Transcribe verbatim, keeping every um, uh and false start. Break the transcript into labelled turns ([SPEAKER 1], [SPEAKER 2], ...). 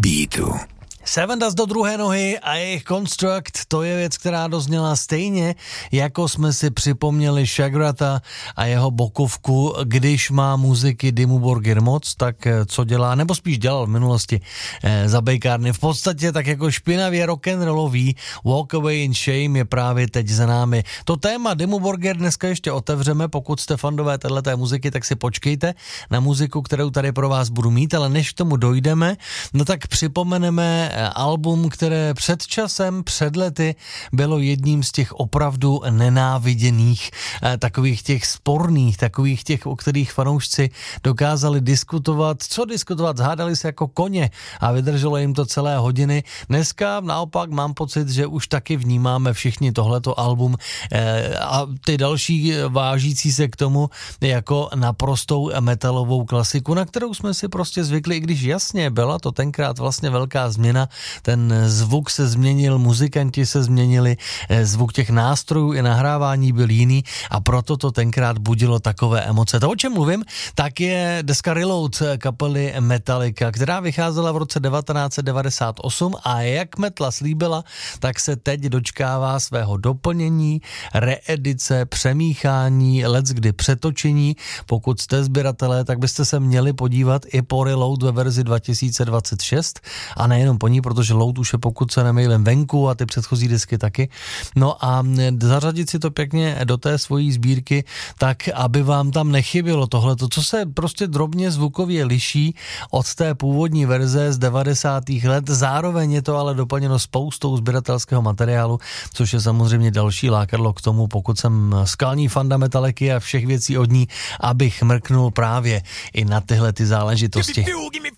[SPEAKER 1] beatu.
[SPEAKER 2] Seven Dust do druhé nohy a jejich Construct, to je věc, která dozněla stejně, jako jsme si připomněli Shagrata a jeho bokovku, když má muziky Dimmu Borgir moc, tak co dělá, nebo spíš dělal v minulosti eh, za bejkárny. V podstatě tak jako špinavě rock'n'rollový Walk Away in Shame je právě teď za námi. To téma Dimmu Borgir dneska ještě otevřeme, pokud jste fandové téhleté muziky, tak si počkejte na muziku, kterou tady pro vás budu mít, ale než k tomu dojdeme, no tak připomeneme album, které před časem, před lety bylo jedním z těch opravdu nenáviděných, takových těch sporných, takových těch, o kterých fanoušci dokázali diskutovat, co diskutovat, zhádali se jako koně a vydrželo jim to celé hodiny. Dneska naopak mám pocit, že už taky vnímáme všichni tohleto album a ty další vážící se k tomu jako naprostou metalovou klasiku, na kterou jsme si prostě zvykli, i když jasně byla to tenkrát vlastně velká změna. Ten zvuk se změnil, muzikanti se změnili, zvuk těch nástrojů i nahrávání byl jiný a proto to tenkrát budilo takové emoce. To, o čem mluvím, tak je deska Reload kapely Metallica, která vycházela v roce devatenáct set devadesát osm a jak Metla slíbila, tak se teď dočkává svého doplnění, reedice, přemíchání, leckdy přetočení. Pokud jste sběratelé, tak byste se měli podívat i po Reload ve verzi dva tisíce dvacet šest a nejenom po ní, protože Load už je, pokud se nemýlím, venku a ty předchozí disky taky. No a zařadit si to pěkně do té svojí sbírky, tak aby vám tam nechybělo tohleto, co se prostě drobně zvukově liší od té původní verze z devadesátých let. Zároveň je to ale doplněno spoustou sběratelského materiálu, což je samozřejmě další lákadlo k tomu, pokud jsem skalní fanda Metalliky a všech věcí od ní, abych mrknul právě i na tyhle ty záležitosti.